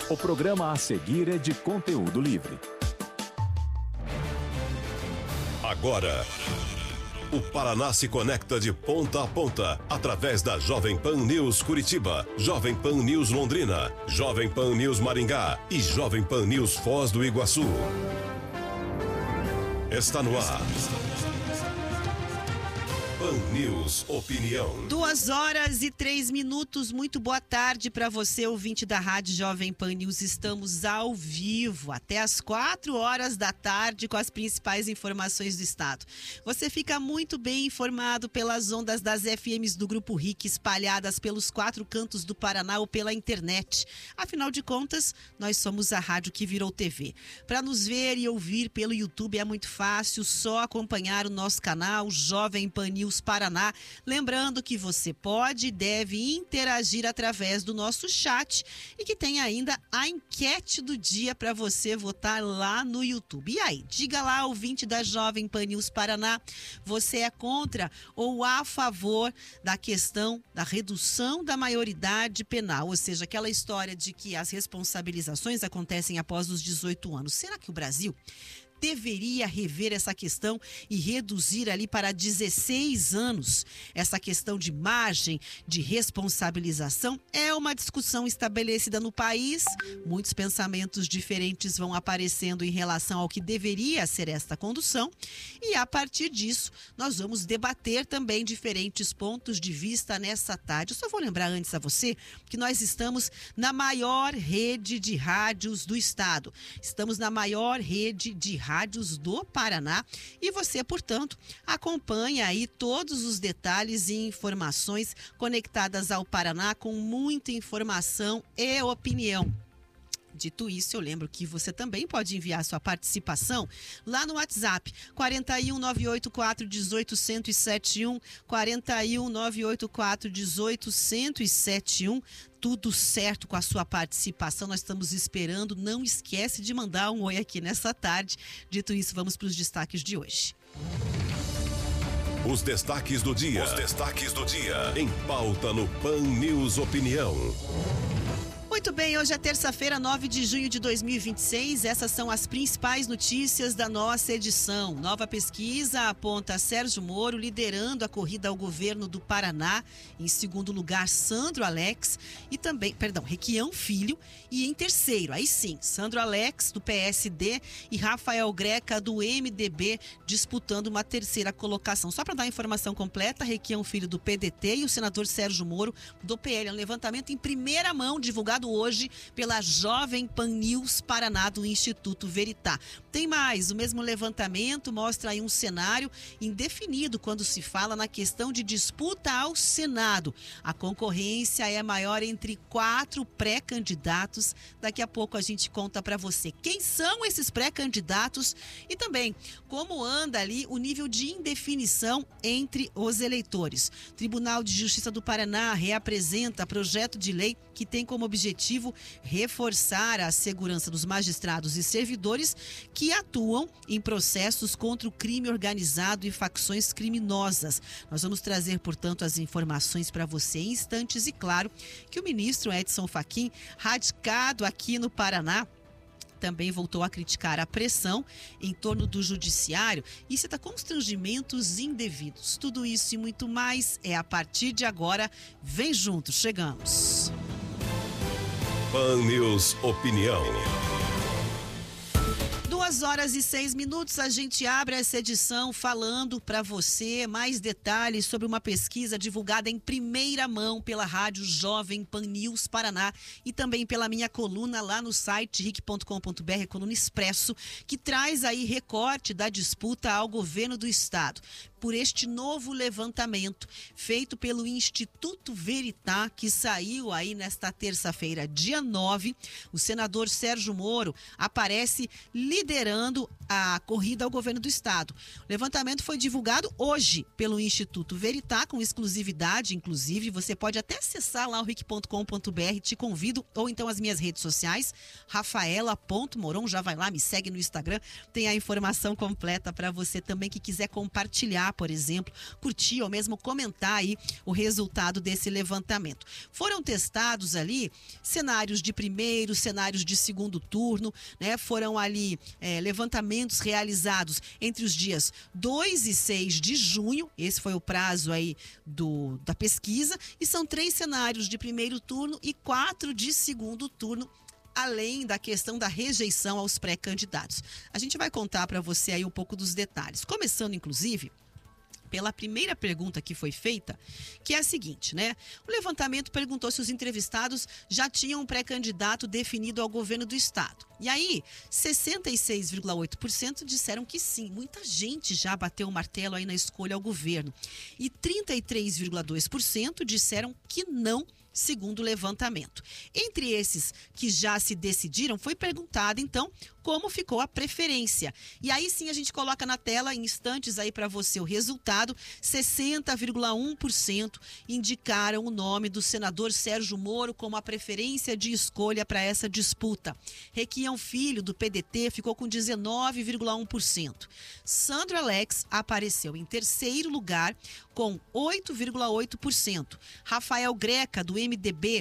O programa a seguir é de conteúdo livre. Agora, o Paraná se conecta de ponta a ponta através da Jovem Pan News Curitiba, Jovem Pan News Londrina, Jovem Pan News Maringá e Jovem Pan News Foz do Iguaçu. Está no ar. Pan News Opinião. 2h03. Muito boa tarde para você, ouvinte da Rádio Jovem Pan News. Estamos ao vivo até as 4h da tarde com as principais informações do estado. Você fica muito bem informado pelas ondas das FMs do Grupo RIC, espalhadas pelos 4 cantos do Paraná ou pela internet. Afinal de contas, nós somos a rádio que virou TV. Para nos ver e ouvir pelo YouTube é muito fácil, só acompanhar o nosso canal Jovem Pan News Paraná. Lembrando que você pode e deve interagir através do nosso chat e que tem ainda a enquete do dia para você votar lá no YouTube. E aí, diga lá, ouvinte da Jovem Pan News Paraná, você é contra ou a favor da questão da redução da maioridade penal? Ou seja, aquela história de que as responsabilizações acontecem após os 18 anos. Será que o Brasil deveria rever essa questão e reduzir ali para 16 anos? Essa questão de margem de responsabilização é uma discussão estabelecida no país. Muitos pensamentos diferentes vão aparecendo em relação ao que deveria ser esta condução. E a partir disso, nós vamos debater também diferentes pontos de vista nessa tarde. Eu só vou lembrar antes a você que nós estamos na maior rede de rádios do estado. Estamos na maior rede de rádios do Paraná e você, portanto, acompanha aí todos os detalhes e informações conectadas ao Paraná com muita informação e opinião. Dito isso, eu lembro que você também pode enviar sua participação lá no WhatsApp 41 984 18 1071, 41 984 18 1071. Tudo certo com a sua participação, nós estamos esperando. Não esquece de mandar um oi aqui nessa tarde. Dito isso, vamos para os destaques de hoje. Os destaques do dia. Em pauta no Pan News Opinião. Muito bem, hoje é terça-feira, 9 de junho de 2026. Essas são as principais notícias da nossa edição. Nova pesquisa aponta Sérgio Moro liderando a corrida ao governo do Paraná. Em segundo lugar, Sandro Alex e também, Requião Filho. E em terceiro, aí sim, Sandro Alex do PSD e Rafael Greca do MDB disputando uma terceira colocação. Só para dar a informação completa, Requião Filho do PDT e o senador Sérgio Moro do PL. É um levantamento em primeira mão divulgado hoje pela Jovem Pan News Paraná do Instituto Veritá. Tem mais, o mesmo levantamento mostra aí um cenário indefinido quando se fala na questão de disputa ao Senado. A concorrência é maior entre 4 pré-candidatos. Daqui a pouco a gente conta para você quem são esses pré-candidatos e também como anda ali o nível de indefinição entre os eleitores. O Tribunal de Justiça do Paraná reapresenta projeto de lei que tem como objetivo reforçar a segurança dos magistrados e servidores que atuam em processos contra o crime organizado e facções criminosas. Nós vamos trazer, portanto, as informações para você em instantes e, claro, que o ministro Edson Fachin, radicado aqui no Paraná, também voltou a criticar a pressão em torno do judiciário e cita constrangimentos indevidos. Tudo isso e muito mais é a partir de agora. Vem junto, chegamos. Pan News Opinião. 2h06, a gente abre essa edição falando para você mais detalhes sobre uma pesquisa divulgada em primeira mão pela rádio Jovem Pan News Paraná e também pela minha coluna lá no site ric.com.br, coluna Expresso, que traz aí recorte da disputa ao governo do estado. Por este novo levantamento feito pelo Instituto Veritá, que saiu aí nesta terça-feira, dia 9, o senador Sérgio Moro aparece liderando a corrida ao governo do estado. O levantamento foi divulgado hoje pelo Instituto Veritá, com exclusividade, inclusive. Você pode até acessar lá o ric.com.br, te convido, ou então as minhas redes sociais, rafaela.moron, já vai lá, me segue no Instagram, tem a informação completa para você também que quiser compartilhar clicar, por exemplo, curtir ou mesmo comentar aí o resultado desse levantamento. Foram testados ali cenários de primeiro, cenários de segundo turno, né? Foram ali levantamentos realizados entre os dias 2 e 6 de junho, esse foi o prazo aí da pesquisa, e são 3 cenários de primeiro turno e 4 de segundo turno, além da questão da rejeição aos pré-candidatos. A gente vai contar para você aí um pouco dos detalhes, começando inclusive pela primeira pergunta que foi feita, que é a seguinte, né? O levantamento perguntou se os entrevistados já tinham um pré-candidato definido ao governo do estado. E aí, 66,8% disseram que sim. Muita gente já bateu o martelo aí na escolha ao governo. E 33,2% disseram que não, segundo o levantamento. Entre esses que já se decidiram, foi perguntado, então, como ficou a preferência. E aí sim a gente coloca na tela em instantes aí para você o resultado. 60,1% indicaram o nome do senador Sérgio Moro como a preferência de escolha para essa disputa. Requião Filho, do PDT, ficou com 19,1%. Sandro Alex apareceu em terceiro lugar com 8,8%. Rafael Greca, do MDB,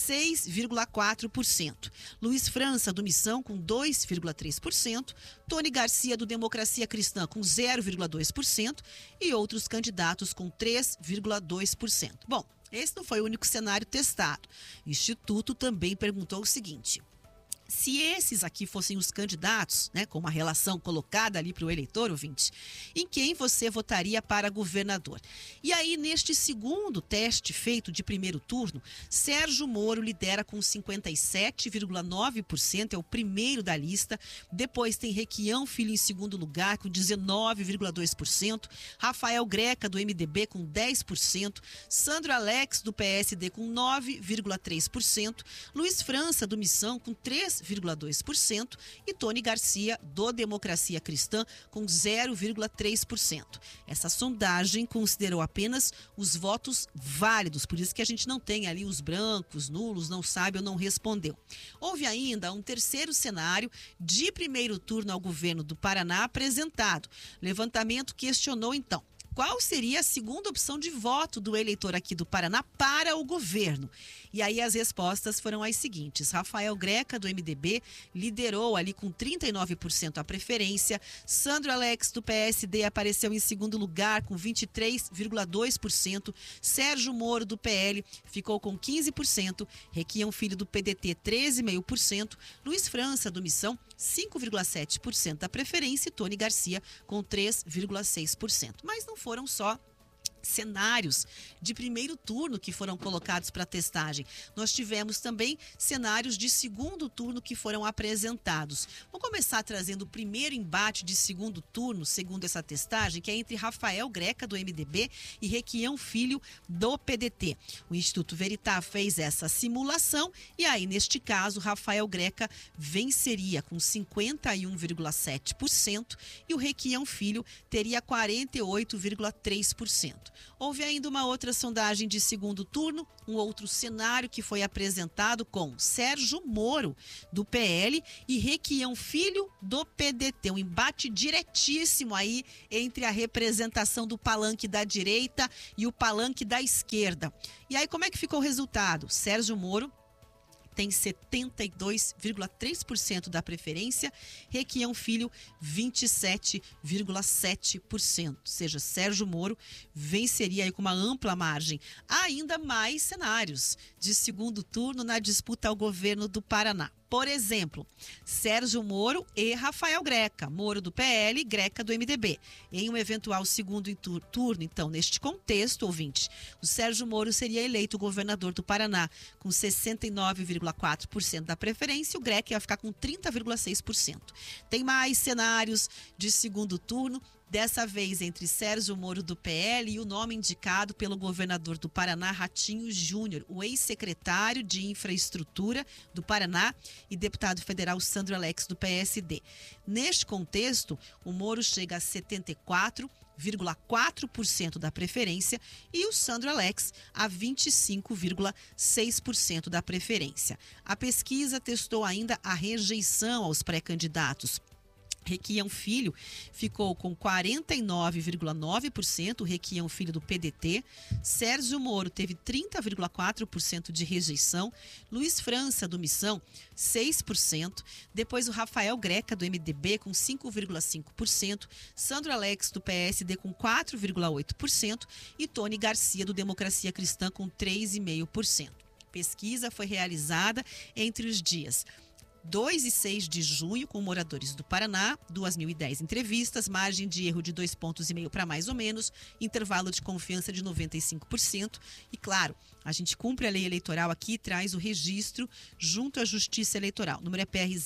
6,4%. Luiz França, do Missão, com 2,3%. Tony Garcia, do Democracia Cristã, com 0,2%. E outros candidatos com 3,2%. Bom, esse não foi o único cenário testado. O Instituto também perguntou o seguinte: se esses aqui fossem os candidatos, né, com uma relação colocada ali para o eleitor, ouvinte, em quem você votaria para governador? E aí, neste segundo teste feito de primeiro turno, Sérgio Moro lidera com 57,9%, é o primeiro da lista. Depois tem Requião Filho em segundo lugar, com 19,2%. Rafael Greca, do MDB, com 10%. Sandro Alex, do PSD, com 9,3%. Luiz França, do Missão, com 3,2%. E Tony Garcia, do Democracia Cristã, com 0,3%. Essa sondagem considerou apenas os votos válidos, por isso que a gente não tem ali os brancos, nulos, não sabe ou não respondeu. Houve ainda um terceiro cenário de primeiro turno ao governo do Paraná apresentado. Levantamento questionou, então, qual seria a segunda opção de voto do eleitor aqui do Paraná para o governo? E aí as respostas foram as seguintes: Rafael Greca, do MDB, liderou ali com 39% a preferência. Sandro Alex, do PSD, apareceu em segundo lugar com 23,2%. Sérgio Moro, do PL, ficou com 15%. Requião Filho, do PDT, 13,5%. Luiz França, do Missão, 5,7% da preferência. E Tony Garcia, com 3,6%. Mas não foram só cenários de primeiro turno que foram colocados para testagem. Nós tivemos também cenários de segundo turno que foram apresentados. Vou começar trazendo o primeiro embate de segundo turno, segundo essa testagem, que é entre Rafael Greca, do MDB, e Requião Filho, do PDT. O Instituto Veritá fez essa simulação e aí, neste caso, Rafael Greca venceria com 51,7% e o Requião Filho teria 48,3%. Houve ainda uma outra sondagem de segundo turno, um outro cenário que foi apresentado com Sérgio Moro, do PL, e Requião Filho, do PDT. Um embate diretíssimo aí entre a representação do palanque da direita e o palanque da esquerda. E aí, como é que ficou o resultado? Sérgio Moro tem 72,3% da preferência, Requião Filho 27,7%. Ou seja, Sérgio Moro venceria aí com uma ampla margem. Há ainda mais cenários de segundo turno na disputa ao governo do Paraná. Por exemplo, Sérgio Moro e Rafael Greca, Moro do PL, Greca do MDB. Em um eventual segundo turno, então, neste contexto, ouvinte, o Sérgio Moro seria eleito governador do Paraná com 69,4% da preferência e o Greca ia ficar com 30,6%. Tem mais cenários de segundo turno, dessa vez entre Sérgio Moro do PL e o nome indicado pelo governador do Paraná, Ratinho Júnior, o ex-secretário de Infraestrutura do Paraná e deputado federal Sandro Alex do PSD. Neste contexto, o Moro chega a 74,4% da preferência e o Sandro Alex a 25,6% da preferência. A pesquisa testou ainda a rejeição aos pré-candidatos. Requião Filho ficou com 49,9%, Requião Filho do PDT. Sérgio Moro teve 30,4% de rejeição. Luiz França, do Missão, 6%. Depois o Rafael Greca, do MDB, com 5,5%. Sandro Alex, do PSD, com 4,8%. E Tony Garcia, do Democracia Cristã, com 3,5%. Pesquisa foi realizada entre os dias 2 e 6 de junho, com moradores do Paraná, 2.010 entrevistas, margem de erro de 2,5 pontos para mais ou menos, intervalo de confiança de 95%. E, claro, a gente cumpre a lei eleitoral aqui e traz o registro junto à Justiça Eleitoral. O número é PR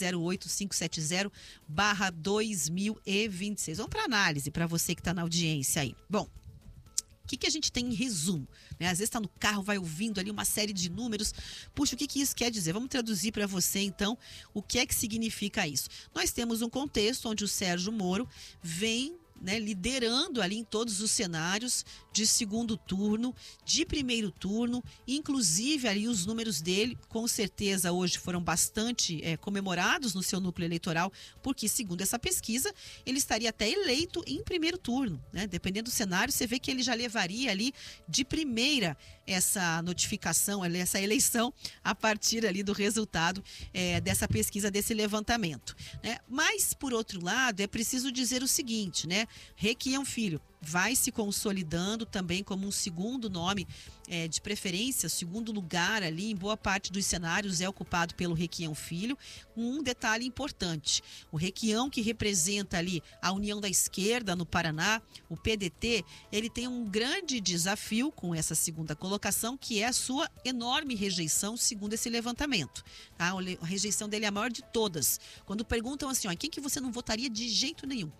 08570/2026. Vamos para análise, para você que está na audiência aí. Bom, o que a gente tem em resumo? Às vezes está no carro, vai ouvindo ali uma série de números. Puxa, o que isso quer dizer? Vamos traduzir para você, então, o que é que significa isso. Nós temos um contexto onde o Sérgio Moro vem liderando ali em todos os cenários de segundo turno, de primeiro turno, inclusive ali os números dele, com certeza hoje foram bastante comemorados no seu núcleo eleitoral, porque segundo essa pesquisa, ele estaria até eleito em primeiro turno, dependendo do cenário, você vê que ele já levaria ali de primeira essa notificação, essa eleição, a partir ali do resultado dessa pesquisa, desse levantamento, Mas, por outro lado, é preciso dizer o seguinte, Requião Filho vai se consolidando também como um segundo nome de preferência, segundo lugar ali em boa parte dos cenários é ocupado pelo Requião Filho. Um detalhe importante, o Requião, que representa ali a União da Esquerda no Paraná, o PDT, ele tem um grande desafio com essa segunda colocação, que é a sua enorme rejeição, segundo esse levantamento. Tá? A rejeição dele é a maior de todas. Quando perguntam assim, quem que você não votaria de jeito nenhum?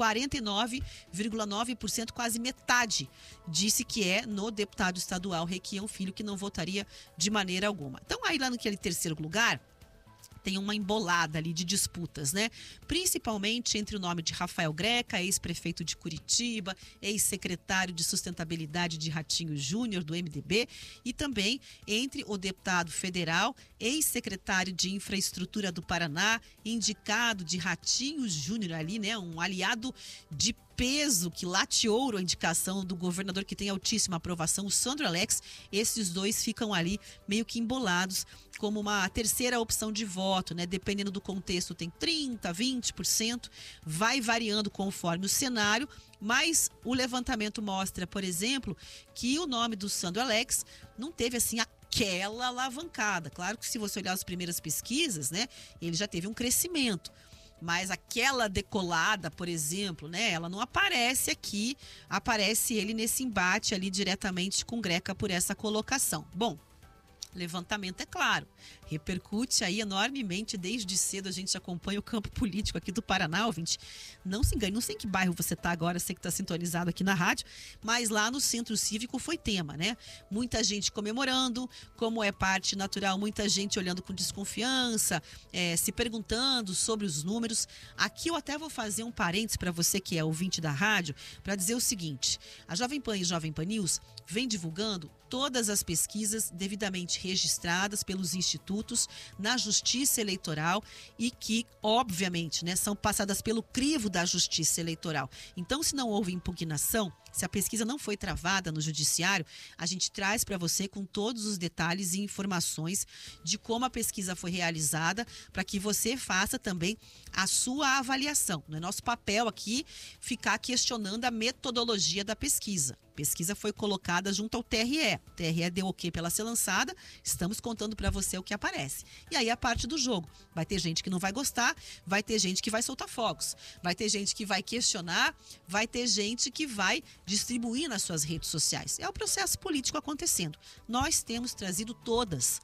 49,9%, quase metade, disse que é no deputado estadual Requião Filho, que não votaria de maneira alguma. Então, aí lá naquele terceiro lugar, tem uma embolada ali de disputas, Principalmente entre o nome de Rafael Greca, ex-prefeito de Curitiba, ex-secretário de Sustentabilidade de Ratinho Júnior, do MDB, e também entre o deputado federal, ex-secretário de Infraestrutura do Paraná, indicado de Ratinho Júnior ali, um aliado de peso que late ouro a indicação do governador que tem altíssima aprovação, o Sandro Alex. Esses dois ficam ali meio que embolados como uma terceira opção de voto, Dependendo do contexto, tem 30%, 20%, vai variando conforme o cenário, mas o levantamento mostra, por exemplo, que o nome do Sandro Alex não teve assim aquela alavancada. Claro que se você olhar as primeiras pesquisas, ele já teve um crescimento. Mas aquela decolada, por exemplo, ela não aparece aqui, aparece ele nesse embate ali diretamente com Greca por essa colocação. Bom, levantamento é claro, repercute aí enormemente, desde cedo a gente acompanha o campo político aqui do Paraná, ouvinte. Não se engane, não sei em que bairro você está agora, sei que está sintonizado aqui na rádio, mas lá no Centro Cívico foi tema, Muita gente comemorando, como é parte natural, muita gente olhando com desconfiança, se perguntando sobre os números. Aqui eu até vou fazer um parênteses para você que é ouvinte da rádio, para dizer o seguinte: a Jovem Pan e Jovem Pan News vem divulgando todas as pesquisas devidamente registradas pelos institutos na Justiça Eleitoral e que, obviamente, são passadas pelo crivo da Justiça Eleitoral. Então, se não houve impugnação, se a pesquisa não foi travada no judiciário, a gente traz para você com todos os detalhes e informações de como a pesquisa foi realizada, para que você faça também a sua avaliação. Não é nosso papel aqui ficar questionando a metodologia da pesquisa. A pesquisa foi colocada junto ao TRE. O TRE deu ok pela ser lançada, estamos contando para você o que aparece. E aí a parte do jogo. Vai ter gente que não vai gostar, vai ter gente que vai soltar fogos, vai ter gente que vai questionar, vai ter gente que vai distribuir nas suas redes sociais. É o processo político acontecendo. Nós temos trazido todas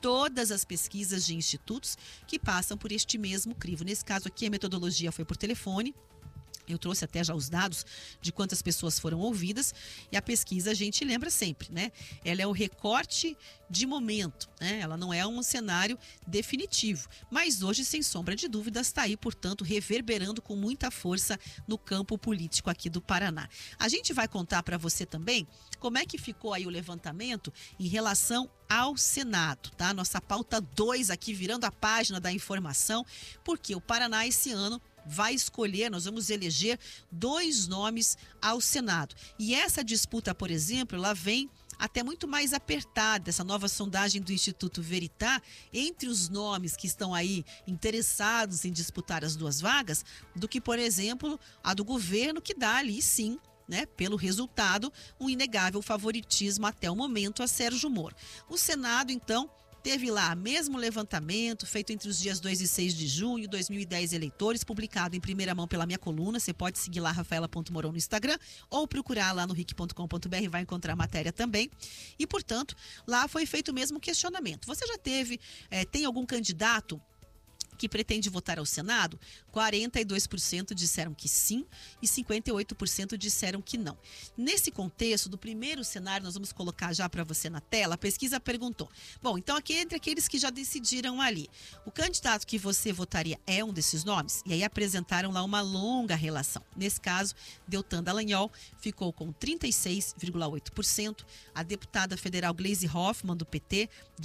as pesquisas de institutos que passam por este mesmo crivo. Nesse caso aqui, a metodologia foi por telefone. Eu trouxe até já os dados de quantas pessoas foram ouvidas, e a pesquisa a gente lembra sempre, Ela é o recorte de momento, Ela não é um cenário definitivo, mas hoje, sem sombra de dúvidas, está aí, portanto, reverberando com muita força no campo político aqui do Paraná. A gente vai contar para você também como é que ficou aí o levantamento em relação ao Senado, tá? Nossa pauta 2 aqui, virando a página da informação, porque o Paraná esse ano vai escolher, nós vamos eleger 2 nomes ao Senado. E essa disputa, por exemplo, ela vem até muito mais apertada, essa nova sondagem do Instituto Veritá, entre os nomes que estão aí interessados em disputar as 2 vagas, do que, por exemplo, a do governo, que dá ali, sim, né, pelo resultado, um inegável favoritismo até o momento a Sérgio Moro. O Senado, então, teve lá mesmo levantamento feito entre os dias 2 e 6 de junho, 2010 eleitores, publicado em primeira mão pela minha coluna. Você pode seguir lá, Rafaela.Moron no Instagram, ou procurar lá no ric.com.br, vai encontrar a matéria também. E, portanto, lá foi feito o mesmo questionamento. Você já tem algum candidato que pretende votar ao Senado? 42% disseram que sim e 58% disseram que não. Nesse contexto, do primeiro cenário, nós vamos colocar já para você na tela, a pesquisa perguntou. Bom, então aqui entre aqueles que já decidiram ali, o candidato que você votaria é um desses nomes? E aí apresentaram lá uma longa relação. Nesse caso, Deltan Dallagnol ficou com 36,8%, a deputada federal Gleisi Hoffmann, do PT,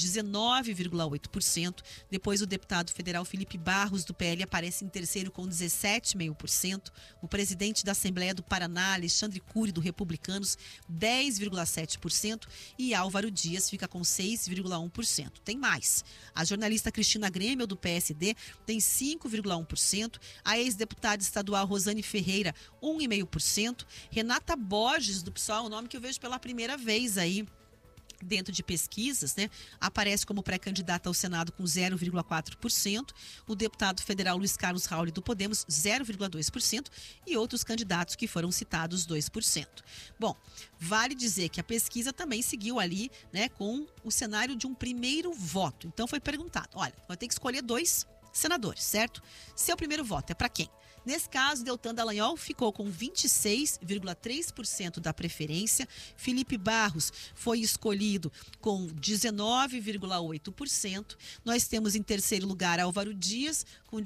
19,8%, depois o deputado federal Felipe Barros, do PL, aparece em terceiro com 17,5%, o presidente da Assembleia do Paraná, Alexandre Cury, do Republicanos, 10,7%, e Álvaro Dias fica com 6,1%. Tem mais. A jornalista Cristina Grêmio, do PSD, tem 5,1%, a ex-deputada estadual Rosane Ferreira, 1,5%, Renata Borges, do PSOL, um nome que eu vejo pela primeira vez aí dentro de pesquisas, né, aparece como pré-candidata ao Senado com 0,4%, o deputado federal Luiz Carlos Rauli, do Podemos, 0,2%, e outros candidatos que foram citados, 2%. Bom, vale dizer que a pesquisa também seguiu ali, né, com o cenário de um primeiro voto. Então foi perguntado, olha, vai ter que escolher 2 senadores, certo? Seu primeiro voto é para quem? Nesse caso, Deltan Dallagnol ficou com 26,3% da preferência. Felipe Barros foi escolhido com 19,8%. Nós temos em terceiro lugar Álvaro Dias com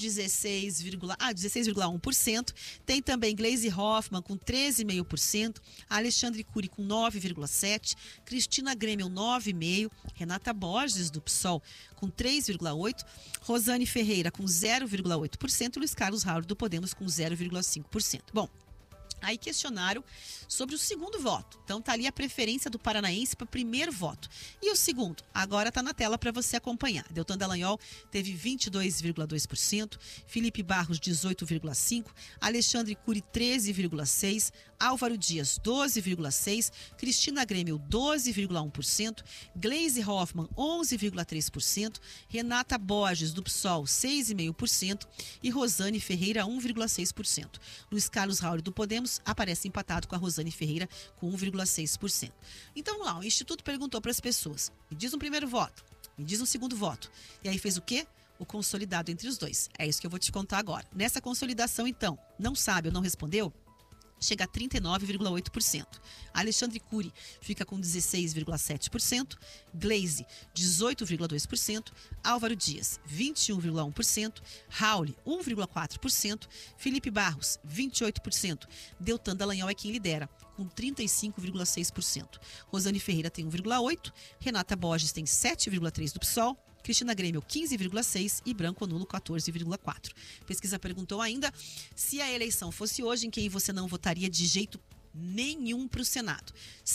16,1%. Tem também Gleisi Hoffmann com 13,5%. Alexandre Cury com 9,7%. Cristina Grêmio 9,5%. Renata Borges, do PSOL, com 3,8%. Rosane Ferreira com 0,8%. Luiz Carlos Rauli, do Podemos, com 0,5%. Bom, aí questionaram sobre o segundo voto. Então tá ali a preferência do paranaense para o primeiro voto. E o segundo? Agora tá na tela para você acompanhar. Deltan Dallagnol teve 22,2%, Felipe Barros 18,5%, Alexandre Cury 13,6%, Álvaro Dias 12,6%, Cristina Grêmio 12,1%, Gleisi Hoffmann 11,3%, Renata Borges, do PSOL 6,5% e Rosane Ferreira 1,6%. Luiz Carlos Rauli, do Podemos, aparece empatado com a Rosane Ferreira com 1,6%. Então vamos lá, o Instituto perguntou para as pessoas, me diz um primeiro voto, me diz um segundo voto. E aí fez o quê? O consolidado entre os dois. É isso que eu vou te contar agora. Nessa consolidação, então, não sabe ou não respondeu? Chega a 39,8%. Alexandre Cury fica com 16,7%, Gleisi 18,2%, Álvaro Dias 21,1%, Rauli 1,4%, Felipe Barros 28%, Deltan Dallagnol é quem lidera com 35,6%. Rosane Ferreira tem 1,8%, Renata Borges tem 7,3% do PSOL, Cristina Grêmio 15,6% e branco ou nulo 14,4%. Pesquisa perguntou ainda se a eleição fosse hoje, em quem você não votaria de jeito nenhum para o Senado.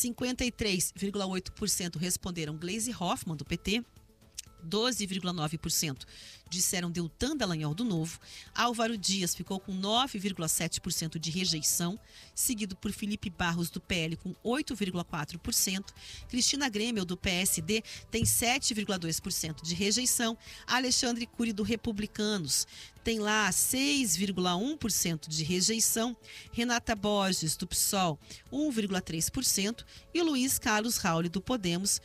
53,8% responderam Gleisi Hoffmann, do PT. 12,9% disseram Deltan Dallagnol, do Novo. Álvaro Dias ficou com 9,7% de rejeição, seguido por Felipe Barros, do PL, com 8,4%. Cristina Grêmio, do PSD, tem 7,2% de rejeição. Alexandre Cury, do Republicanos, tem lá 6,1% de rejeição. Renata Borges, do PSOL, 1,3%. E Luiz Carlos Rauli, do Podemos,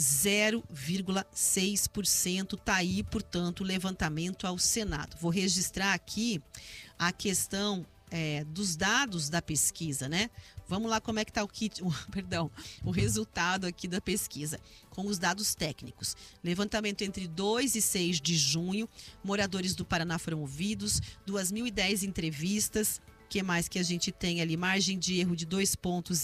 0,6%. Está aí, portanto, o levantamento ao Senado. Vou registrar aqui a questão dos dados da pesquisa, né? Vamos lá, como é que está o resultado aqui da pesquisa, com os dados técnicos. Levantamento entre 2 e 6 de junho, moradores do Paraná foram ouvidos, 2.010 entrevistas, o que mais que a gente tem ali? Margem de erro de 2,5 pontos,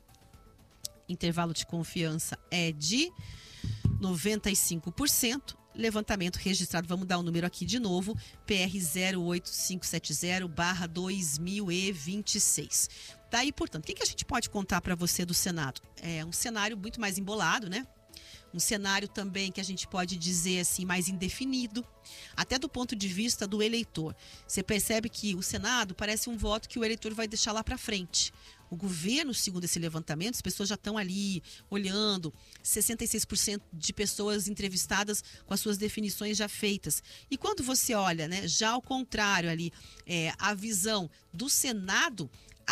intervalo de confiança é de 95%, levantamento registrado, vamos dar o número aqui de novo, PR 08570/2026. Daí, portanto, o que a gente pode contar para você do Senado? É um cenário muito mais embolado, né? Um cenário também que a gente pode dizer assim, mais indefinido, até do ponto de vista do eleitor. Você percebe que o Senado parece um voto que o eleitor vai deixar lá para frente. O governo, segundo esse levantamento, as pessoas já estão ali olhando, 66% de pessoas entrevistadas com as suas definições já feitas. E quando você olha, né, já ao contrário ali, a visão do Senado,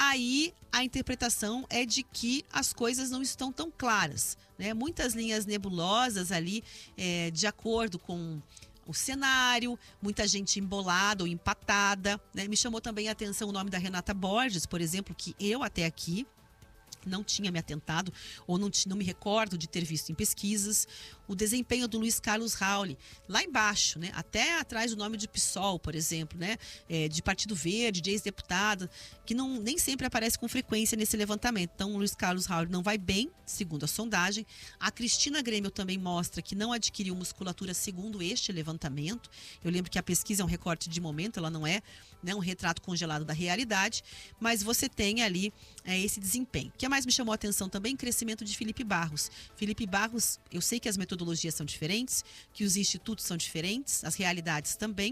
aí a interpretação é de que as coisas não estão tão claras, né? Muitas linhas nebulosas ali, de acordo com o cenário, muita gente embolada ou empatada, né? Me chamou também a atenção o nome da Renata Borges, por exemplo, que eu até aqui não tinha me atentado ou não me recordo de ter visto em pesquisas. O desempenho do Luiz Carlos Rauli, lá embaixo, né? Até atrás do nome de PSOL, por exemplo, né? De Partido Verde, de ex-deputado, que nem sempre aparece com frequência nesse levantamento. Então, o Luiz Carlos Rauli não vai bem, segundo a sondagem. A Cristina Grêmio também mostra que não adquiriu musculatura segundo este levantamento. Eu lembro que a pesquisa é um recorte de momento, ela não é, né, um retrato congelado da realidade, mas você tem ali esse desempenho. O que mais me chamou a atenção também? Crescimento de Felipe Barros. Felipe Barros, eu sei que as metodologias são diferentes, que os institutos são diferentes, as realidades também,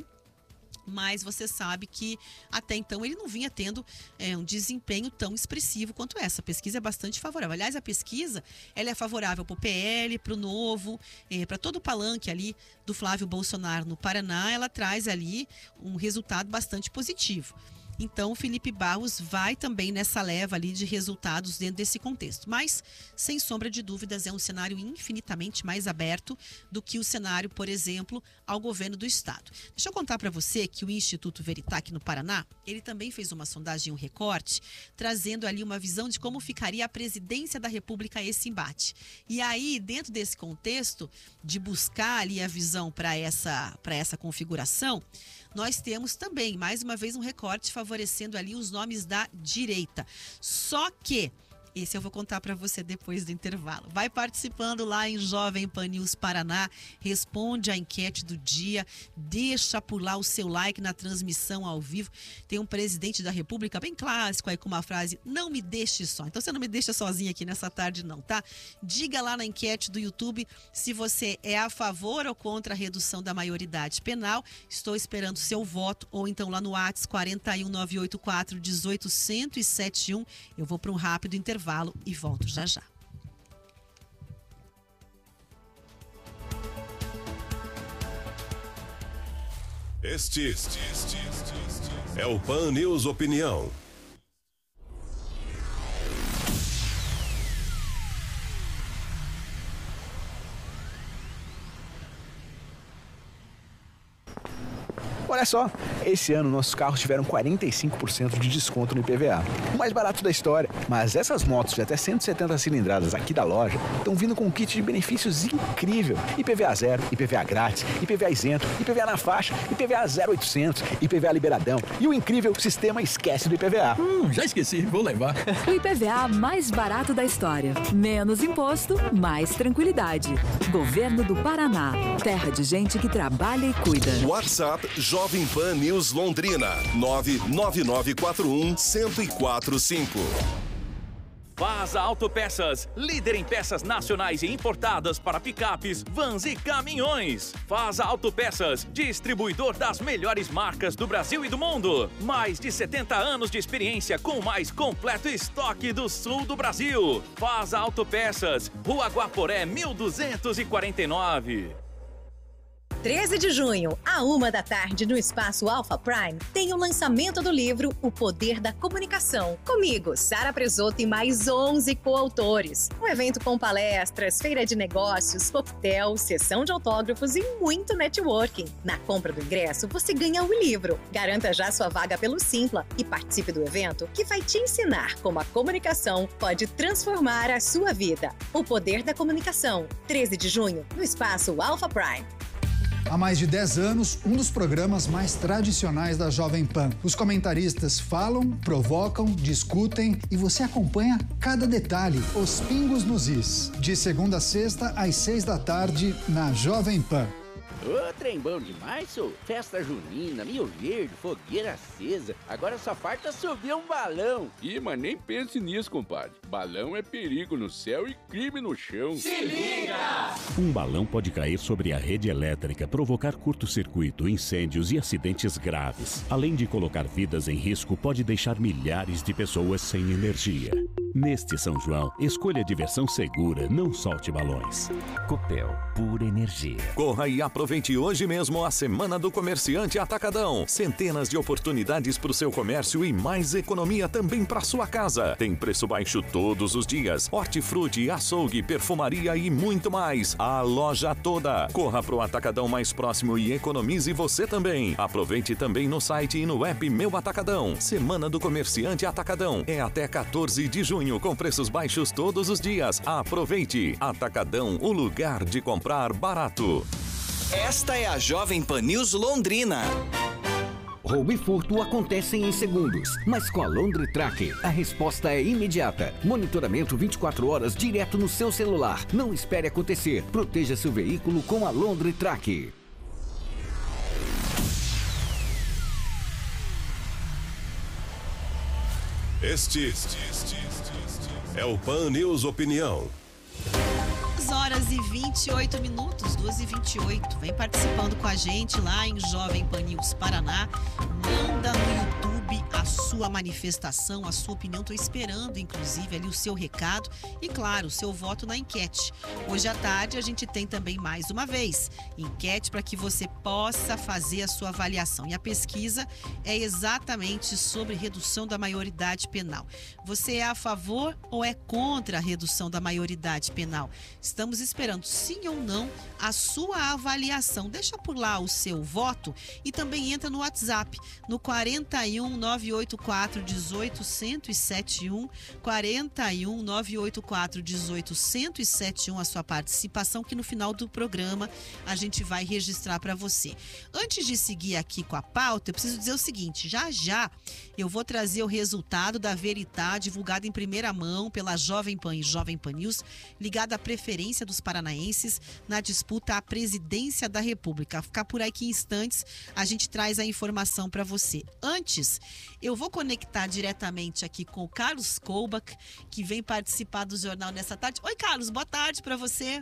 mas você sabe que até então ele não vinha tendo um desempenho tão expressivo quanto essa. A pesquisa é bastante favorável. Aliás, a pesquisa ela é favorável para o PL, para o Novo, para todo o palanque ali do Flávio Bolsonaro no Paraná. Ela traz ali um resultado bastante positivo. Então, o Felipe Barros vai também nessa leva ali de resultados dentro desse contexto. Mas, sem sombra de dúvidas, é um cenário infinitamente mais aberto do que o cenário, por exemplo, ao governo do Estado. Deixa eu contar para você que o Instituto Verità, no Paraná, ele também fez uma sondagem, um recorte, trazendo ali uma visão de como ficaria a presidência da República a esse embate. E aí, dentro desse contexto, de buscar ali a visão para essa configuração, nós temos também, mais uma vez, um recorte favorecendo ali os nomes da direita. Só que, esse eu vou contar para você depois do intervalo. Vai participando lá em Jovem Pan News Paraná, responde a enquete do dia, deixa por lá o seu like na transmissão ao vivo. Tem um presidente da República bem clássico aí com uma frase, não me deixe só. Então você não me deixa sozinha aqui nessa tarde não, tá? Diga lá na enquete do YouTube se você é a favor ou contra a redução da maioridade penal. Estou esperando seu voto, ou então lá no WhatsApp 41984181071. Eu vou para um rápido intervalo e volto já já. Este é o Pan News Opinião. Olha só, esse ano nossos carros tiveram 45% de desconto no IPVA. O mais barato da história. Mas essas motos de até 170 cilindradas aqui da loja estão vindo com um kit de benefícios incrível. IPVA zero, IPVA grátis, IPVA isento, IPVA na faixa, IPVA 0800, IPVA liberadão e o incrível sistema Esquece do IPVA. Já esqueci, vou levar. O IPVA mais barato da história. Menos imposto, mais tranquilidade. Governo do Paraná. Terra de gente que trabalha e cuida. WhatsApp Jovem Pan News Londrina, 99941-1045. Fasa Autopeças, líder em peças nacionais e importadas para picapes, vans e caminhões. Fasa Autopeças, distribuidor das melhores marcas do Brasil e do mundo. Mais de 70 anos de experiência com o mais completo estoque do sul do Brasil. Fasa Autopeças, Rua Guaporé, 1249. 13 de junho, à 13h, no Espaço Alpha Prime, tem o lançamento do livro O Poder da Comunicação. Comigo, Sara Presoto e mais 11 coautores. Um evento com palestras, feira de negócios, coquetel, sessão de autógrafos e muito networking. Na compra do ingresso, você ganha o livro. Garanta já sua vaga pelo Simpla e participe do evento que vai te ensinar como a comunicação pode transformar a sua vida. O Poder da Comunicação, 13 de junho, no Espaço Alpha Prime. Há mais de 10 anos, um dos programas mais tradicionais da Jovem Pan. Os comentaristas falam, provocam, discutem e você acompanha cada detalhe, os pingos nos is. De segunda a sexta, às 6 da tarde, na Jovem Pan. Ô, trem bom demais, sou. Festa junina, Milho Verde, fogueira acesa. Agora só falta subir um balão. Ih, mas nem pense nisso, compadre. Balão é perigo no céu e crime no chão. Se liga! Um balão pode cair sobre a rede elétrica, provocar curto-circuito, incêndios e acidentes graves. Além de colocar vidas em risco, pode deixar milhares de pessoas sem energia. Neste São João, escolha diversão segura, não solte balões. Copel, pura energia. Corra e aproveite hoje mesmo a Semana do Comerciante Atacadão. Centenas de oportunidades para o seu comércio e mais economia também para sua casa. Tem preço baixo todos os dias. Hortifruti, açougue, perfumaria e muito mais. A loja toda. Corra para o Atacadão mais próximo e economize você também. Aproveite também no site e no app Meu Atacadão. Semana do Comerciante Atacadão. É até 14 de junho com preços baixos todos os dias. Aproveite. Atacadão, o lugar de comprar barato. Esta é a Jovem Pan News Londrina. Roubo e furto acontecem em segundos, mas com a Londre Track, a resposta é imediata. Monitoramento 24 horas direto no seu celular. Não espere acontecer. Proteja seu veículo com a Londre Track. Este é o Pan News Opinião. 2h28, 2h28. Vem participando com a gente lá em Jovem Pan News Paraná. Manda no YouTube a sua manifestação, a sua opinião. Estou esperando, inclusive, ali o seu recado e, claro, o seu voto na enquete. Hoje à tarde a gente tem também, mais uma vez, enquete para que você possa fazer a sua avaliação. E a pesquisa é exatamente sobre redução da maioridade penal. Você é a favor ou é contra a redução da maioridade penal? Estamos esperando, sim ou não, a sua avaliação. Deixa por lá o seu voto e também entra no WhatsApp, no 41 984 18 1071, 41 984 18 1071, a sua participação, que no final do programa a gente vai registrar para você. Antes de seguir aqui com a pauta, eu preciso dizer o seguinte: já eu vou trazer o resultado da Veritá, divulgado em primeira mão pela Jovem Pan e Jovem Pan News, ligado à preferência dos paranaenses na disputa à presidência da República. Ficar por aqui em instantes, a gente traz a informação para você. Antes, eu vou conectar diretamente aqui com o Carlos Koubach, que vem participar do jornal nessa tarde. Oi, Carlos, boa tarde para você.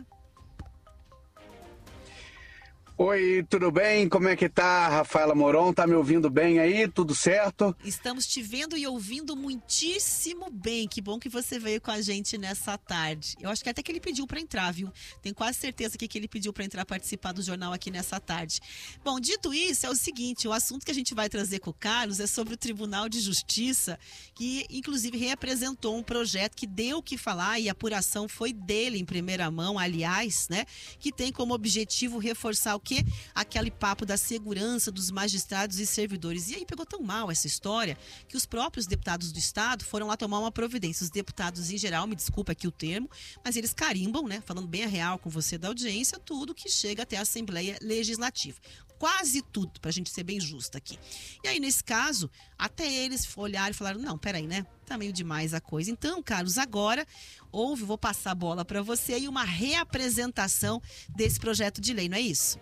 Oi, tudo bem? Como é que tá, Rafaela Moron? Tá me ouvindo bem aí? Tudo certo? Estamos te vendo e ouvindo muitíssimo bem. Que bom que você veio com a gente nessa tarde. Eu acho que até que ele pediu para entrar, viu? Tenho quase certeza que ele pediu para entrar participar do jornal aqui nessa tarde. Bom, dito isso, é o seguinte: o assunto que a gente vai trazer com o Carlos é sobre o Tribunal de Justiça, que inclusive reapresentou um projeto que deu o que falar, e a apuração foi dele em primeira mão, aliás, né? Que tem como objetivo reforçar o quê? Aquele papo da segurança dos magistrados e servidores. E aí pegou tão mal essa história que os próprios deputados do Estado foram lá tomar uma providência. Os deputados em geral, me desculpa aqui o termo, mas eles carimbam, né? Falando bem a real com você da audiência, tudo que chega até a Assembleia Legislativa. Quase tudo, pra gente ser bem justa aqui. E aí, nesse caso, até eles olharam e falaram: não, peraí, né? Tá meio demais a coisa. Então, Carlos, agora vou passar a bola para você e uma reapresentação desse projeto de lei, não é isso?